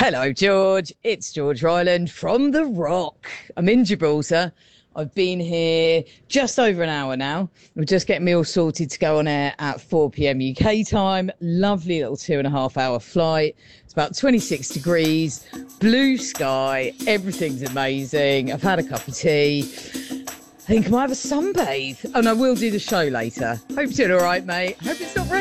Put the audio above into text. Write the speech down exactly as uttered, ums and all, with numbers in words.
Hello, George. It's George Ryland from The Rock. I'm in Gibraltar. I've been here just over an hour now. We're just getting me all sorted to go on air at four p.m. U K time. Lovely little two and a half hour flight. It's about twenty-six degrees, blue sky. Everything's amazing. I've had a cup of tea. I think I might have a sunbathe. And I will do the show later. Hope you're doing all right, mate. Hope it's not raining.